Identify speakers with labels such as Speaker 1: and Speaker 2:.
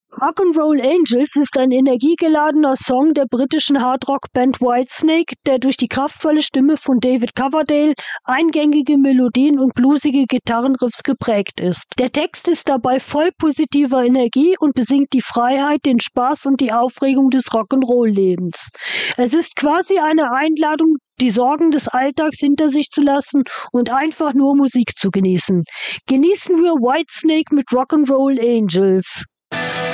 Speaker 1: Rock'n'Roll Angels ist ein energiegeladener Song der britischen Hardrock-Band Whitesnake, der durch die kraftvolle Stimme von David Coverdale, eingängige Melodien und bluesige Gitarrenriffs geprägt ist. Der Text ist dabei voll positiver Energie und besingt die Freiheit, den Spaß und die Aufregung des Rock'n'Roll-Lebens. Es ist quasi eine Einladung, die Sorgen des Alltags hinter sich zu lassen und einfach nur Musik zu genießen. Genießen wir Whitesnake mit Rock'n'Roll Angels.